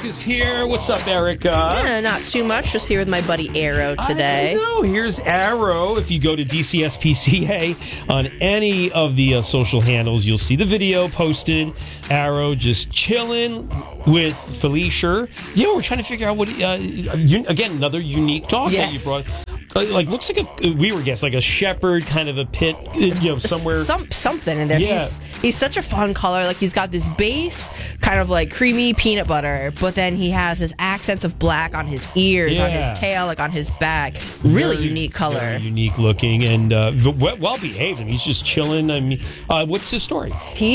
Erica's here. What's up, Erica? Yeah, not too much. Just here with my buddy Arrow today. I know. Here's Arrow. If you go to DCSPCA on any of the social handles, you'll see the video posted. Arrow just chilling with Felicia. You know, we're trying to figure out what, again, another unique dog that you brought. Like, looks like we were guessing, like a shepherd, kind of a pit, somewhere. Something in there. Yeah. He's such a fun color. Like, he's got this base, kind of like creamy peanut butter, but then he has his accents of black on his ears, on his tail, like on his back. Really unique color. Very unique looking and well behaved. I mean, he's just chilling. I mean, what's his story?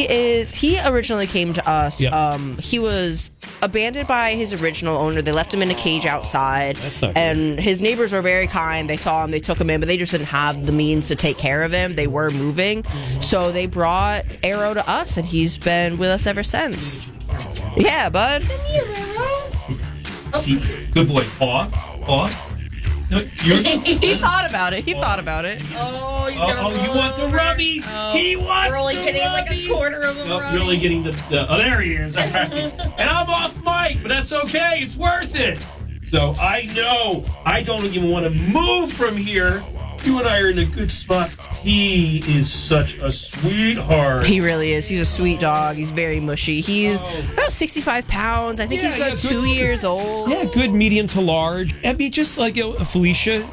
He originally came to us. Yeah. He was abandoned by his original owner. They left him in a cage outside. That's not good. And his neighbors were very kind. They saw him, they took him in, but they just didn't have the means to take care of him. They were moving. So they brought Arrow to us, and he's been with us ever since. Yeah, bud. Come here, Arrow. See, good boy. Paw. No, He thought about it. Oh, he's gonna roll you want the over. rubbies? Oh, He wants we're only the getting rubbies. like a quarter of a Oh, really getting the oh, there he is. All right. And I'm off mic, but that's okay. It's worth it. So I know I don't even want to move from here. You and I are in a good spot. He is such a sweetheart. He really is. He's a sweet dog. He's very mushy. He's about 65 pounds. I think he's about 2 years old. Yeah, good medium to large. I mean, just like Felicia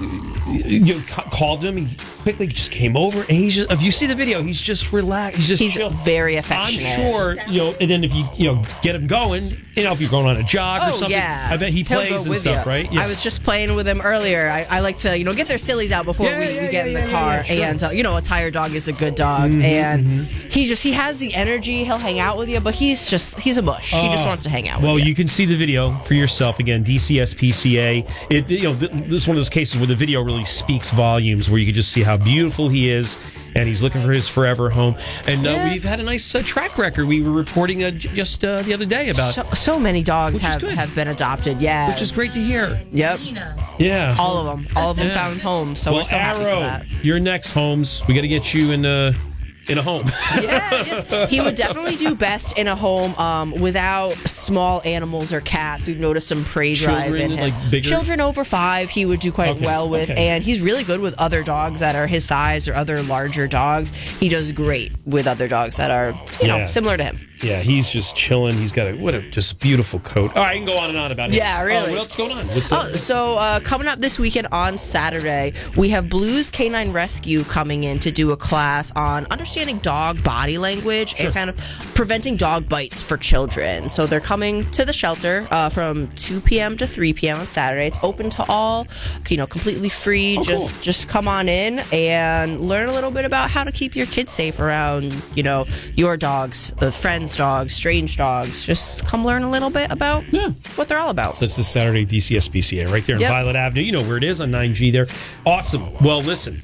called him. He quickly just came over, and he's just, if you see the video, he's just relaxed. He's chill. Very affectionate. I'm sure, and then if you get him going, if you're going on a jog or something, yeah. I bet he He'll plays go and with stuff, you. right? Yeah. I was just playing with him earlier. I like to, get their sillies out before we get in the car. Sure. And, a tired dog is a good dog. And he has the energy. He'll hang out with you, but he's a mush. He just wants to hang out with you. Well, you can see the video for yourself. Again, DCSPCA. This is one of those cases where the video really speaks volumes, where you can just see how beautiful he is. And he's looking for his forever home. And we've had a nice track record. We were reporting just the other day about... So many dogs Which is have been adopted, yeah. Which is great to hear. Yep. Yeah. All of them found homes, so we're so happy for Arrow, that. your next homes. We got to get you in a home. Yes. He would definitely do best in a home without small animals or cats. We've noticed some prey drive in him. Like bigger? Children over 5 he would do quite well with, and he's really good with other dogs that are his size or other larger dogs. He does great with other dogs that are, similar to him. Yeah, he's just chilling. He's got just beautiful coat. All right, I can go on and on about it. Yeah, really. What's going on? So coming up this weekend on Saturday, we have Blues Canine Rescue coming in to do a class on understanding dog body language and kind of preventing dog bites for children. So they're coming to the shelter from 2 p.m. to 3 p.m. on Saturday. It's open to all, completely free. Just come on in and learn a little bit about how to keep your kids safe around, your dogs, friends' dogs, strange dogs. Just come learn a little bit about what they're all about. So it's this Saturday, DCSPCA, right there in Violet Avenue. You know where it is, on 9G there. Awesome. Well, listen,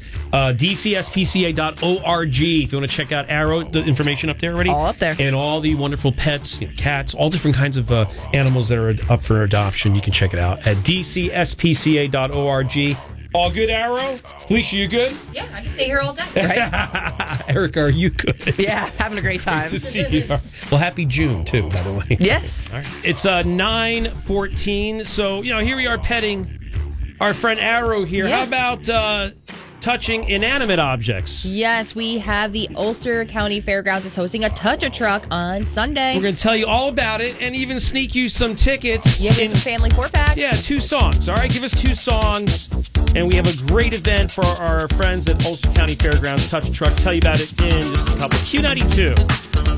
DCSPCA.org. If you want to check out Arrow, the information up there already. All up there. And all the wonderful pets, cats, all different kinds of animals that are up for adoption. You can check it out at DCSPCA.org. All good, Arrow? Felicia, you good? Yeah, I can stay here all day. Right? Erica, are you good? Yeah, having a great time. Good to see you. Well, happy June, too, by the way. Yes. All right. It's 9:14, so, here we are petting our friend Arrow here. Yeah. How about touching inanimate objects? Yes, we have the Ulster County Fairgrounds is hosting a Touch-a-Truck on Sunday. We're going to tell you all about it and even sneak you some tickets. Yeah, get some family 4-packs. Yeah, 2 songs. All right, give us 2 songs. And we have a great event for our friends at Ulster County Fairgrounds, Touch a Truck. Tell you about it in just a couple. Q92.